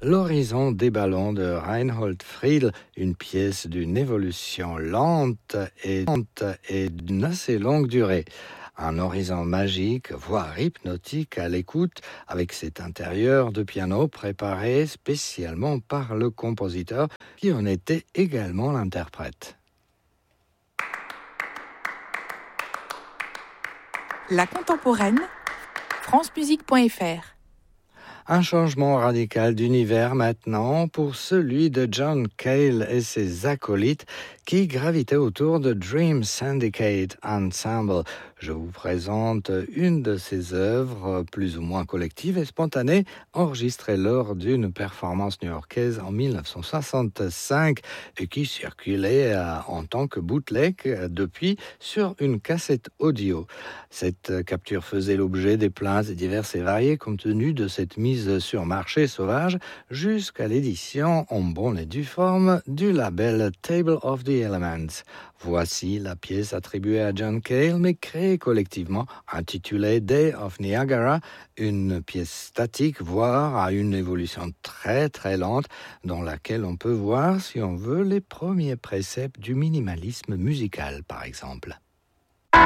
L'horizon des ballons de Reinhold Friedl, une pièce d'une évolution lente et d'une assez longue durée. Un horizon magique, voire hypnotique à l'écoute, avec cet intérieur de piano préparé spécialement par le compositeur qui en était également l'interprète. La contemporaine, francemusique.fr. Un changement radical d'univers maintenant pour celui de John Cale et ses acolytes qui gravitaient autour de Dream Syndicate Ensemble. Je vous présente une de ses œuvres plus ou moins collectives et spontanées enregistrées lors d'une performance new-yorkaise en 1965 et qui circulait en tant que bootleg depuis sur une cassette audio. Cette capture faisait l'objet des plaintes diverses et variées compte tenu de cette mise sur marché sauvage jusqu'à l'édition en bonne et due forme du label Table of the Elements. Voici la pièce attribuée à John Cale mais créée collectivement, intitulée Day of Niagara, une pièce statique, voire à une évolution très très lente dans laquelle on peut voir, si on veut, les premiers préceptes du minimalisme musical par exemple.